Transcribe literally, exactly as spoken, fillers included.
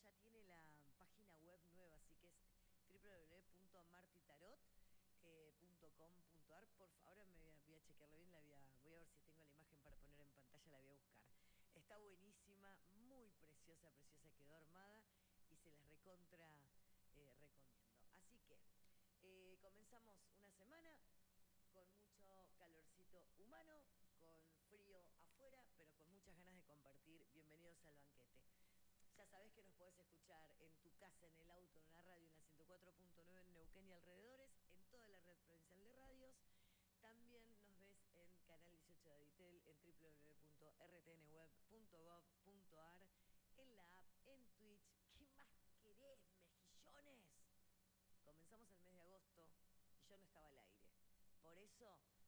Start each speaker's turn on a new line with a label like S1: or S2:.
S1: ya tiene la página web nueva, así que es w w w punto martitarot punto com punto ar. Por favor, ahora me voy a, voy a chequearla bien, la voy a, voy a ver si tengo la imagen para poner en pantalla, la voy a buscar. Está buenísima, muy preciosa, preciosa, quedó armada y se las recontra eh, recomiendo. Así que eh, comenzamos una semana con mucho calorcito humano, con frío afuera, pero con muchas ganas de compartir. Bienvenidos al banquete. Ya sabés que nos podés escuchar en tu casa, en el auto, en la radio, en la ciento cuatro punto nueve en Neuquén y alrededores, en toda la red provincial de radios. También nos ves en Canal dieciocho de Aditel, en w w w punto r t n web punto gov punto ar, en la app, en Twitch. ¿Qué más querés, mejillones? Comenzamos el mes de agosto y yo no estaba al aire. Por eso